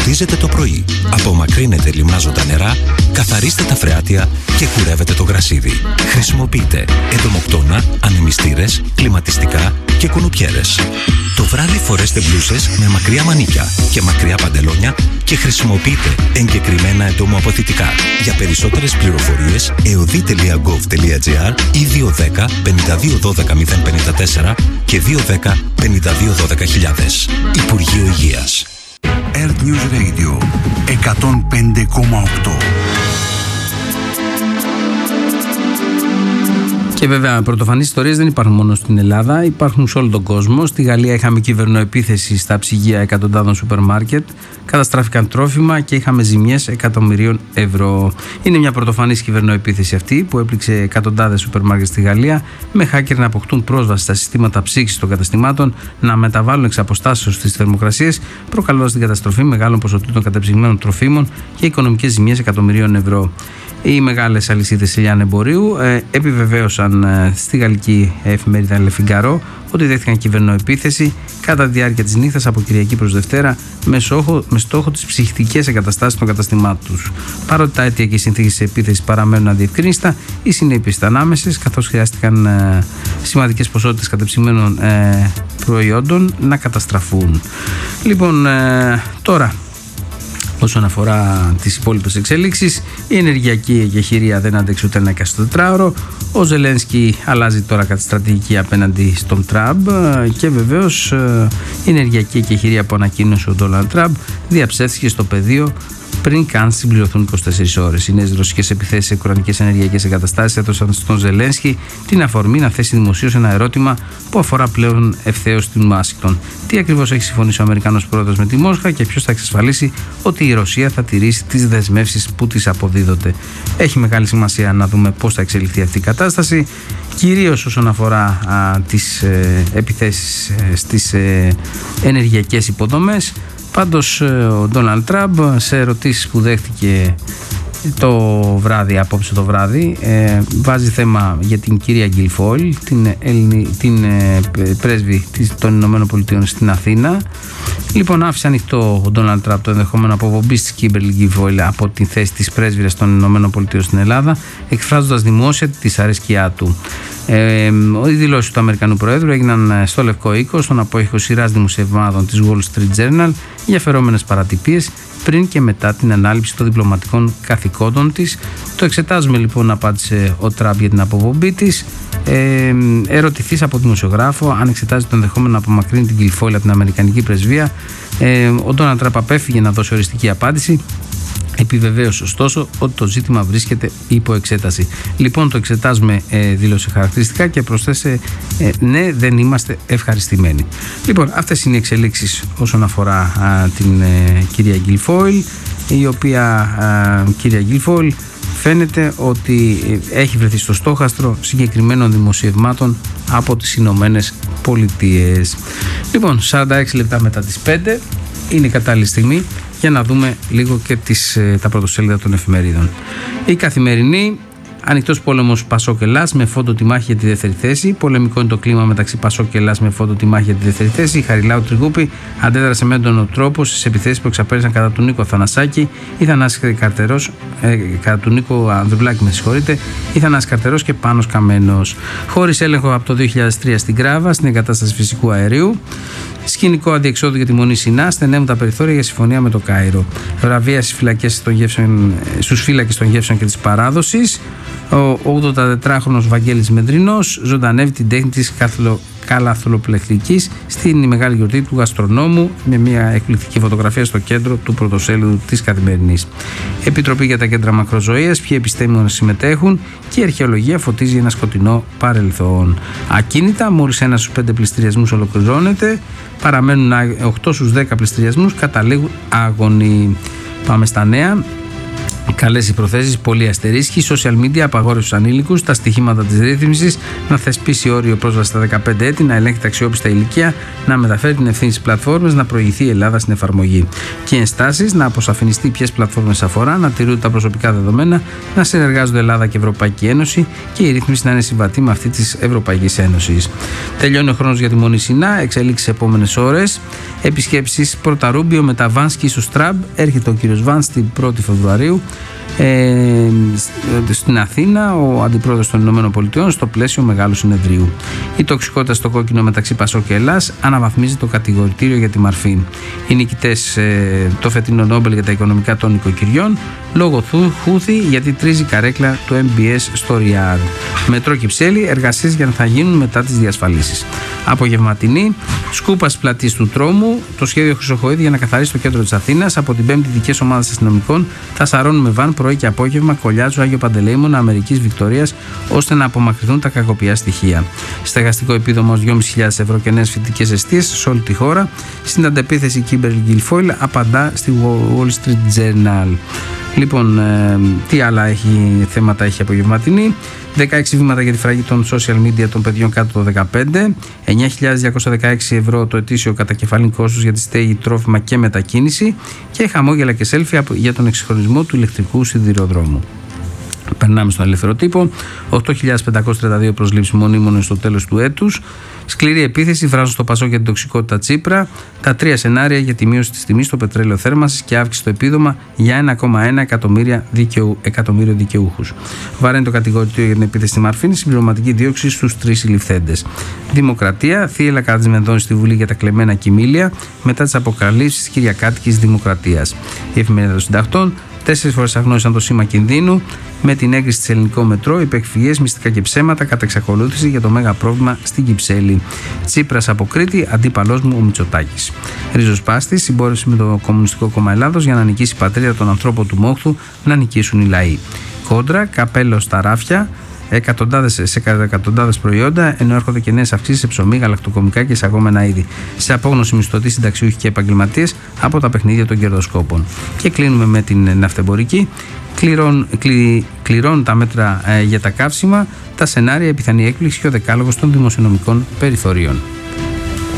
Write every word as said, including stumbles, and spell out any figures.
ποτίζετε το πρωί, απομακρύνετε λιμάζοντα νερά, καθαρίστε τα φρεάτια και κουρεύετε το γρασίδι. Χρησιμοποιείτε εντομοκτώνα, ανεμιστήρες, κλιματιστικά και κουνουπιέρες. Το βράδυ φορέστε μπλούσες με μακριά μανίκια και μακριά παντελόνια και χρησιμοποιείτε εγκεκριμένα εντομοαποθητικά. Για περισσότερες πληροφορίες εωδή τελεία γκοβ τελεία τζι άρ ή δύο ένα μηδέν πέντε δύο ένα δύο μηδέν πέντε τέσσερα και δύο ένα μηδέν πέντε δύο ένα δύο χιλιάδες. Υπουργείο Υγείας. Earth News Radio εκατόν πέντε κόμμα οκτώ. Και βέβαια, πρωτοφανείς ιστορίες δεν υπάρχουν μόνο στην Ελλάδα, υπάρχουν σε όλο τον κόσμο. Στη Γαλλία είχαμε κυβερνοεπίθεση στα ψυγεία εκατοντάδων σούπερ μάρκετ, καταστράφηκαν τρόφιμα και είχαμε ζημιές εκατομμυρίων ευρώ. Είναι μια πρωτοφανής κυβερνοεπίθεση αυτή που έπληξε εκατοντάδες σούπερ μάρκετ στη Γαλλία, με hacker να αποκτούν πρόσβαση στα συστήματα ψήξης των καταστημάτων, να μεταβάλουν εξ αποστάσεως τις θερμοκρασίες, προκαλώντας την καταστροφή μεγάλων ποσοτήτων κατεψυγμένων τροφίμων και οικονομικές ζημιές εκατομμυρίων ευρώ. Οι μεγάλες αλυσίδες λιανεμπορίου ε, επιβεβαίωσαν ε, στη γαλλική εφημερίδα Le Figaro ότι δέχτηκαν κυβερνοεπίθεση κατά τη διάρκεια της νύχτας από Κυριακή προς Δευτέρα με, σόχο, με στόχο τις ψυχικές εγκαταστάσεις των καταστημάτων τους. Παρότι τα αίτια και οι συνθήκες της επίθεσης παραμένουν αδιευκρίνιστα, οι συνέπειες ήταν άμεσες, καθώς χρειάστηκαν ε, σημαντικές ποσότητες κατεψυγμένων ε, προϊόντων να καταστραφούν. Λοιπόν, ε, τώρα. Όσον αφορά τις υπόλοιπες εξέλιξεις, η ενεργειακή εγκεχηρία δεν αντέξει ούτε ένα εικοσιτετράωρο. Ο Ζελένσκι αλλάζει τώρα κάτι στρατηγική απέναντι στον Τραμπ και βεβαίως η ενεργειακή εγκεχηρία που ανακοίνωσε ο Ντόναλντ Τραμπ διαψεύθηκε στο πεδίο πριν καν συμπληρωθούν είκοσι τέσσερις ώρες. Οι νέες ρωσικές επιθέσεις σε ουκρανικές ενεργειακές εγκαταστάσεις έδωσαν στον Ζελένσκι την αφορμή να θέσει δημοσίως ένα ερώτημα που αφορά πλέον ευθέως την Ουάσιγκτον. Τι ακριβώς έχει συμφωνήσει ο Αμερικανός πρόεδρος με τη Μόσχα και ποιος θα εξασφαλίσει ότι η Ρωσία θα τηρήσει τις δεσμεύσεις που της αποδίδονται. Έχει μεγάλη σημασία να δούμε πώς θα εξελιχθεί αυτή η κατάσταση, κυρίως όσον αφορά α, τις ε, επιθέσεις ε, στις ε, ενεργειακές υποδομές. Πάντως ο Ντόναλντ Τραμπ σε ερωτήσεις που δέχτηκε το βράδυ, απόψε το βράδυ, ε, βάζει θέμα για την κυρία Γκιλφόιλ, την, Ελληνη, την ε, πρέσβη των Ηνωμένων Πολιτειών στην Αθήνα. Λοιπόν, άφησε ανοιχτό ο Ντόναλντ Τραμπ το ενδεχόμενο αποβομπής της Κίμπερλι Γκιλφόιλ από τη θέση της πρέσβυρας των Ηνωμένων Πολιτειών στην Ελλάδα, εκφράζοντας δημόσια τη δυσαρέσκειά του. Ε, οι δηλώσεις του Αμερικανού Προέδρου έγιναν στο Λευκό Οίκο, στον απόϊχο σειράς δημοσιευμάτων της Wall Street Journal για φερόμενες παρατυπίες πριν και μετά την ανάληψη των διπλωματικών καθηκόντων της. Το εξετάζουμε λοιπόν, απάντησε ο Τραμπ για την αποβομπή της. Ε, ερωτηθείς από δημοσιογράφο αν εξετάζει το ενδεχόμενο να απομακρύνει την Γκιλφόιλ από την Αμερικανική πρεσβεία, ε, ο Ντόναλντ Τραμπ απέφυγε να δώσει οριστική απάντηση. Επιβεβαίωσε ωστόσο ότι το ζήτημα βρίσκεται υπό εξέταση. Λοιπόν, το εξετάζουμε, ε, δήλωσε χαρακτηριστικά και προσθέσε ε, ναι, δεν είμαστε ευχαριστημένοι. Λοιπόν, αυτές είναι οι εξελίξεις όσον αφορά α, την ε, κυρία Γκιλφόιλ, η οποία α, κυρία Γκιλφόιλ φαίνεται ότι έχει βρεθεί στο στόχαστρο συγκεκριμένων δημοσιευμάτων από τις Ηνωμένες Πολιτείες. Λοιπόν, σαράντα έξι λεπτά μετά τις πέντε είναι η κατάλληλη στιγμή για να δούμε λίγο και τις, τα πρωτοσέλιδα των εφημερίδων. Η Καθημερινή, ανοιχτός πόλεμος Πασόκ Ελλάς με φόντο τη μάχη για τη δεύτερη θέση. Πολεμικό είναι το κλίμα μεταξύ Πασόκ και Ελλάς με φόντο τη μάχη για τη δεύτερη θέση. Η Χαριλάου Τριγούπη αντέδρασε με έντονο τρόπο στις επιθέσεις που εξαπέλυσαν κατά του Νίκο Θανασάκη ή Θανάση Καρτερός, ε, κατά του Νίκο Ανδρουβλάκη, με συγχωρείτε, ή Θανάση Καρτερός και Πάνος Καμένος. Χωρίς έλεγχο από το δύο χιλιάδες τρία στην Κράβα, στην εγκατάσταση φυσικού αερίου. Σκηνικό αδιεξόδου για τη Μονή Σινά, στενεύουν τα περιθώρια για συμφωνία με το Κάιρο. Βραβεία στους φύλακες των γεύσεων και της παράδοσης. Ο ογδοντατετράχρονος Βαγγέλης Μεντρινός ζωντανεύει την τέχνη της καλαθολοπλεκτικής στην μεγάλη γιορτή του γαστρονόμου, με μια εκπληκτική φωτογραφία στο κέντρο του πρωτοσέλιδου της Καθημερινής. Επιτροπή για τα κέντρα μακροζωίας, ποιοι επιστήμονες συμμετέχουν και η αρχαιολογία φωτίζει ένα σκοτεινό παρελθόν. Ακίνητα, μόλις ένα στους πέντε πληστηριασμούς ολοκληρώνεται, παραμένουν οκτώ στους δέκα πληστηριασμούς καταλήγουν άγωνοι. Πάμε στα νέα. Καλές οι προθέσεις, πολλοί αστερίσκοι, social media, απαγόρευση στους ανήλικους, τα στοιχήματα της ρύθμισης, να θεσπίσει όριο πρόσβαση στα δεκαπέντε έτη, να ελέγχει τα αξιόπιστα ηλικία, να μεταφέρει την ευθύνη στις πλατφόρμες, να προηγηθεί η Ελλάδα στην εφαρμογή. Και ενστάσεις, να αποσαφινιστεί ποιες πλατφόρμες αφορά, να τηρούνται τα προσωπικά δεδομένα, να συνεργάζονται Ελλάδα και Ευρωπαϊκή Ένωση και η ρύθμιση να είναι συμβατή με αυτή της Ευρωπαϊκής Ένωσης. Τελειώνει ο χρόνος για τη Μονή Σινά, εξελίξεις επόμενες ώρες. Επισκέψεις πρώτα Ρούμπιο, μετά Βάνς και ίσως Τραμπ. Έρχεται ο κύριος Βάνς την πρώτη Φεβρουαρίου ε, στην Αθήνα, ο αντιπρόεδρος των Ηνωμένων Πολιτειών, στο πλαίσιο μεγάλου συνεδρίου. Η τοξικότητα στο κόκκινο μεταξύ Πασόκ και Ελλάς αναβαθμίζει το κατηγορητήριο για τη Μαρφίν. Οι νικητές ε, το φετινό Νόμπελ για τα οικονομικά των νοικοκυριών, λόγω του Χούθη γιατί τρίζει καρέκλα του εμ μπι ες στο Ριάδ. Μετρό Κυψέλη, εργασίες για να θα γίνουν μετά τις διασφαλίσεις. Απογευματινή, σκούπας πλατής του τρόμου, το σχέδιο Χρυσοχοΐδη για να καθαρίσει το κέντρο της Αθήνας. Από την Πέμπτη, ειδικές ομάδες αστυνομικών θα σαρώνουν με βαν πρωί και απόγευμα Κολιάτσου, Άγιο Παντελεήμονα, Αμερικής Βικτωρίας, ώστε να απομακρυνθούν τα κακοπιά στοιχεία. Στεγαστικό επίδομα ως δυόμισι χιλιάδες ευρώ και νέες φοιτητικές εστίες σε όλη τη χώρα. Στην αντεπίθεση, Κίμπερλι Γκιλφόιλ απαντά στη Wall Street Journal. Λοιπόν, ε, τι άλλα έχει, θέματα έχει απογευματινή. δεκαέξι βήματα για τη φραγή των social media των παιδιών κάτω το δεκαπέντε. εννιά χιλιάδες διακόσια δεκαέξι ευρώ το ετήσιο κατακεφαλήν κόστος για τη στέγη, τρόφιμα και μετακίνηση. Και χαμόγελα και selfie για τον εξυγχρονισμό του ηλεκτρικού σιδηροδρόμου. Περνάμε στον ελεύθερο τύπο. οκτώ χιλιάδες πεντακόσιες τριάντα δύο προσλήψεις μονίμων στο τέλος του έτους. Σκληρή επίθεση βράζουν στο Πασόκ για την τοξικότητα Τσίπρα. Τα τρία σενάρια για τη μείωση της τιμής στο πετρέλαιο θέρμανσης και αύξηση στο επίδομα για ένα κόμμα ένα εκατομμύριο δικαιούχους. Βαραίνει το κατηγορητήριο για την επίθεση στη Μαρφίν, συμπληρωματική δίωξη στους τρεις συλληφθέντες. Δημοκρατία, θύελα κατά της Μενδώνης στη Βουλή για τα κλεμμένα κοιμήλια μετά τις αποκαλύψεις της Κυριακάτικης Δημοκρατίας. Η Εφημερίδα των Συντακτών. Τέσσερις φορές αγνώρισαν το σήμα κινδύνου με την έγκριση της ελληνικό μετρό, υπεκφυγές, μυστικά και ψέματα κατά εξακολούθηση για το μέγα πρόβλημα στην Κυψέλη. Τσίπρας από Κρήτη, αντίπαλός μου ο Μητσοτάκης. Ριζοσπάστης, συμπόρευση με το Κομμουνιστικό Κόμμα Ελλάδος για να νικήσει η πατρίδα των ανθρώπων του Μόχθου, να νικήσουν οι λαοί. Κόντρα, καπέλο στα ράφια. Εκατοντάδες, σε εκατοντάδες προϊόντα, ενώ έρχονται και νέες αυξήσεις σε ψωμί, γαλακτοκομικά και εισαγόμενα είδη. Σε απόγνωση μισθωτοί, συνταξιούχοι και επαγγελματίες από τα παιχνίδια των κερδοσκόπων. Και κλείνουμε με την ναυτεμπορική. Κληρών, κλει, κληρώνουν τα μέτρα ε, για τα καύσιμα, τα σενάρια, η πιθανή έκπληξη και ο δεκάλογος των δημοσιονομικών περιθωρίων.